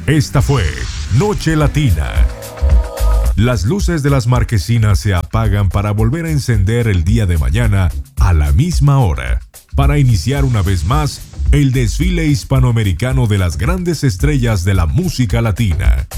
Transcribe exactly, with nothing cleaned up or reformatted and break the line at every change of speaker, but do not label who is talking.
Esta fue Noche Latina. Las luces de las marquesinas se apagan para volver a encender el día de mañana a la misma hora, para iniciar una vez más el desfile hispanoamericano de las grandes estrellas de la música latina.